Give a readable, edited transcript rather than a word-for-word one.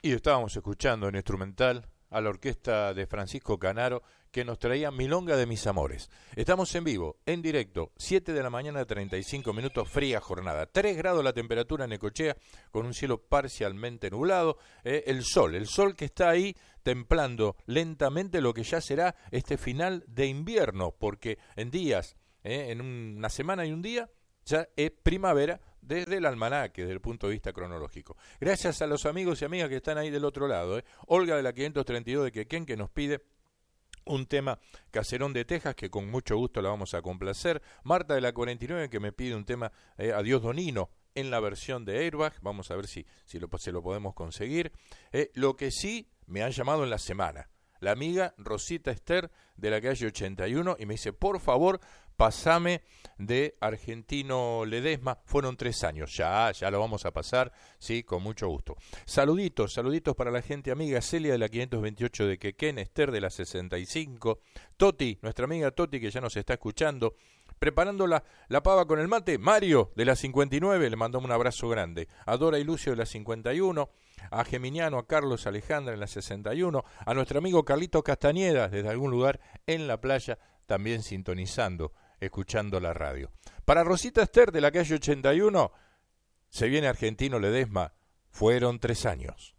Y estábamos escuchando en instrumental a la orquesta de Francisco Canaro que nos traía Milonga de mis amores. Estamos en vivo, en directo, 7 de la mañana, 35 minutos, fría jornada. 3 grados la temperatura en Necochea, con un cielo parcialmente nublado. El sol que está ahí templando lentamente lo que ya será este final de invierno, porque en días, en una semana y un día, ya es primavera desde el almanaque, desde el punto de vista cronológico. Gracias a los amigos y amigas que están ahí del otro lado. Olga de la 532 de Quequén, que nos pide un tema Caserón de Texas, que con mucho gusto la vamos a complacer. Marta de la 49, que me pide un tema Adiós Donino, en la versión de Airbag. Vamos a ver si se lo podemos conseguir. Lo que sí me han llamado en la semana, la amiga Rosita Esther de la calle 81, y me dice, por favor, pasame de Argentino Ledesma. Fueron 3 años, ya lo vamos a pasar, sí, con mucho gusto. Saluditos para la gente amiga, Celia de la 528 de Quequén, Esther de la 65, Toti, nuestra amiga Toti, que ya nos está escuchando, preparando la pava con el mate, Mario de la 59, le mandamos un abrazo grande, a Dora y Lucio de la 51, a Geminiano, a Carlos Alejandra en la 61, a nuestro amigo Carlito Castañeda desde algún lugar en la playa, también sintonizando, escuchando la radio. Para Rosita Esther de la calle 81, se viene Argentino Ledesma, fueron 3 años.